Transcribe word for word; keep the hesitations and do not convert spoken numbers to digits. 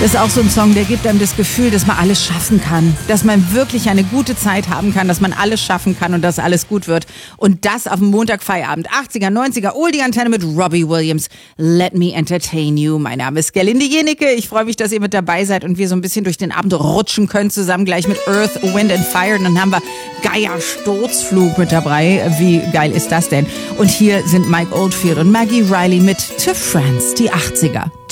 Das ist auch so ein Song, der gibt einem das Gefühl, dass man alles schaffen kann. Dass man wirklich eine gute Zeit haben kann, dass man alles schaffen kann und dass alles gut wird. Und das auf dem Montagfeierabend. achtziger, neunziger, Oldie-Antenne mit Robbie Williams. Let me entertain you. Mein Name ist Gerlinde Jenecke. Ich freue mich, dass ihr mit dabei seid und wir so ein bisschen durch den Abend rutschen können, zusammen gleich mit Earth, Wind and Fire. Und dann haben wir Gaia Sturzflug mit dabei. Wie geil ist das denn? Und hier sind Mike Oldfield und Maggie Riley mit To Friends, die achtziger.